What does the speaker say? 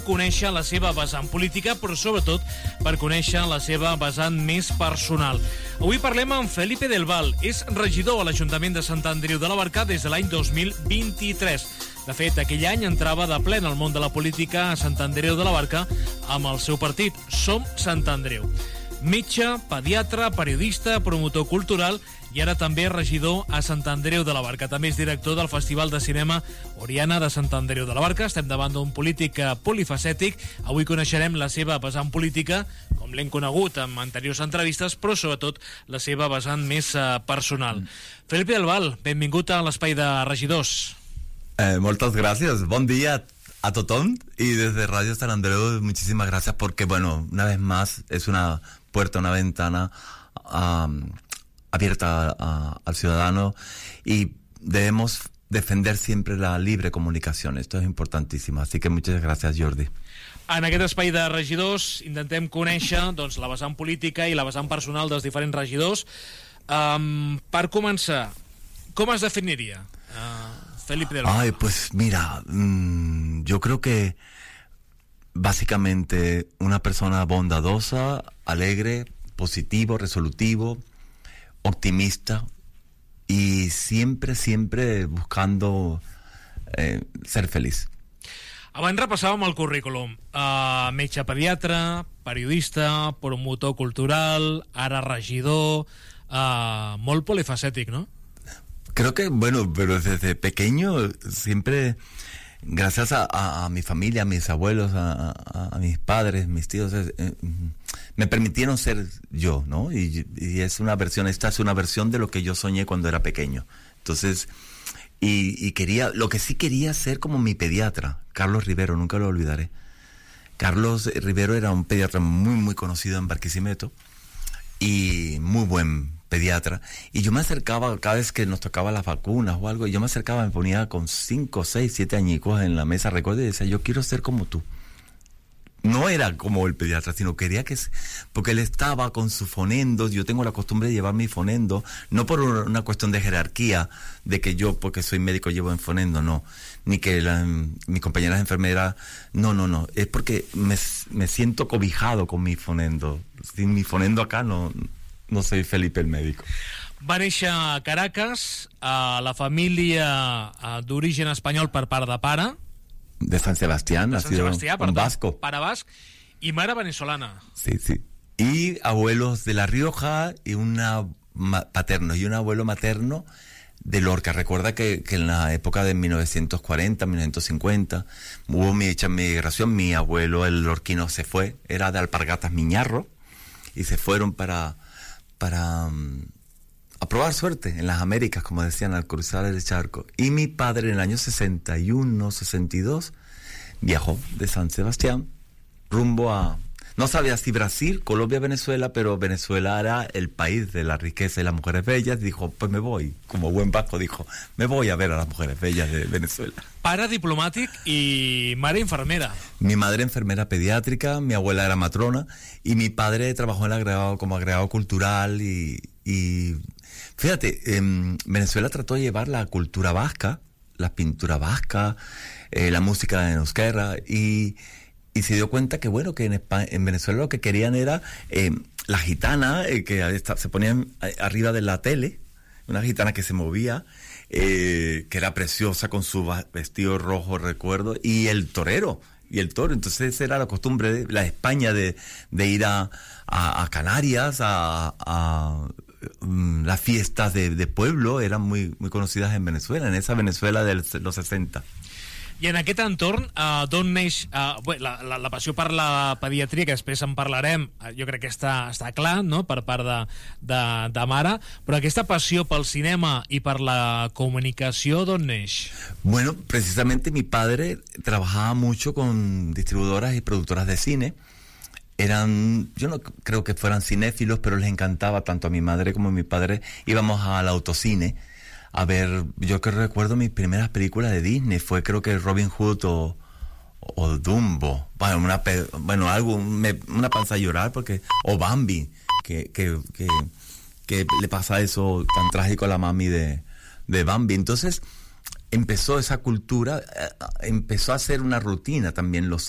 conèixer la seva vessant política, però sobretot per conèixer la seva vessant més personal. Avui parlem amb Felipe del Val. És regidor a l'Ajuntament de Sant Andreu de la Barca des de l'any 2023. De fet, aquell any entrava de ple en el món de la política a Sant Andreu de la Barca amb el seu partit, Som Sant Andreu. Metge, pediatre, periodista, promotor cultural i ara també regidor a Sant Andreu de la Barca. També és director del Festival de Cinema Oriana de Sant Andreu de la Barca. Estem davant d'un polític polifacètic. Avui coneixerem la seva vessant política, com l'hem conegut en anteriors entrevistes, però sobretot la seva vessant més personal. Felipe del Val, benvingut a l'Espai de Regidors. Moltes gràcies. Bon dia a tothom y desde Radio San Andreu muchísimas gracias porque, bueno, una vez más es una puerta, una ventana abierta al ciudadano y debemos defender siempre la libre comunicación. Esto es importantísimo. Así que muchas gracias, Jordi. En aquest espai de regidors intentem conèixer doncs, la vessant política i la vessant personal dels diferents regidors. Per començar, com es definiria Felipe del Val? Ay, pues mira, yo creo que básicamente una persona bondadosa, alegre, positivo, resolutivo, optimista y siempre buscando ser feliz. Abans repassàvem el currículum. Metge pediatre, periodista, promotor cultural, ara regidor, molt polifacètic, no? Creo que, bueno, pero desde pequeño siempre, gracias a mi familia, a mis abuelos, a mis padres, mis tíos, me permitieron ser yo, ¿no? Y es una versión, esta es una versión de lo que yo soñé cuando era pequeño. Entonces, y quería, lo que sí quería ser como mi pediatra, Carlos Rivero, nunca lo olvidaré. Carlos Rivero era un pediatra muy conocido en Barquisimeto y muy buen pediatra, y yo me acercaba cada vez que nos tocaba las vacunas o algo, y yo me acercaba, me ponía con 5, 6, 7 añicos en la mesa, recuerdo, y decía, yo quiero ser como tú. No era como el pediatra, sino quería que... Porque él estaba con sus fonendos, yo tengo la costumbre de llevar mi fonendo, no por una cuestión de jerarquía, de que yo, porque soy médico, llevo en fonendo, no. Ni que mis compañeras enfermeras, no. Es porque me siento cobijado con mi fonendo. Sin mi fonendo acá no soy Felipe el médico. Va néixer a Caracas, a la família d'origen espanyol per part de pare. De San Sebastián, nacido en vasco. Pare basc, i mare venezolana. Sí. Y abuelos de La Rioja y paterno y un abuelo materno de Lorca. Recuerda que en la época de 1940, 1950, hubo mucha migración. Mi abuelo, el lorquino, se fue, era de Alpargatas Miñarro, y se fueron para a probar suerte en las Américas, como decían, al cruzar el charco. Y mi padre en el año 61, 62, viajó de San Sebastián rumbo a... No sabía si Brasil, Colombia, Venezuela, pero Venezuela era el país de la riqueza y las mujeres bellas. Dijo, pues me voy, como buen vasco dijo, me voy a ver a las mujeres bellas de Venezuela. Pare diplomàtic i mare infermera. Mi madre enfermera pediátrica, mi abuela era matrona, y mi padre trabajó como agregado cultural y fíjate, Venezuela trató de llevar la cultura vasca, la pintura vasca, la música de euskera, y se dio cuenta que, bueno, que en Venezuela lo que querían era la gitana, que se ponían arriba de la tele, una gitana que se movía, que era preciosa con su vestido rojo, recuerdo, y el torero, entonces era la costumbre de la España de ir a Canarias, a las fiestas de pueblo, eran muy conocidas en Venezuela, en esa Venezuela de los 60. I en aquest entorn, d'on neix la passió per la pediatria, que després en parlarem, jo crec que està clar, no?, per part de mare, però aquesta passió pel cinema i per la comunicació, d'on neix? Bueno, precisamente mi padre trabajaba mucho con distribuidoras y productoras de cine. Yo no creo que fueran cinéfilos, pero les encantaba, tanto a mi madre como a mi padre, íbamos al autocine a ver. Yo que recuerdo mis primeras películas de Disney fue, creo que Robin Hood o Dumbo, una panza a llorar, porque, o Bambi, que le pasa eso tan trágico a la mami de Bambi. Entonces empezó esa cultura, empezó a ser una rutina también los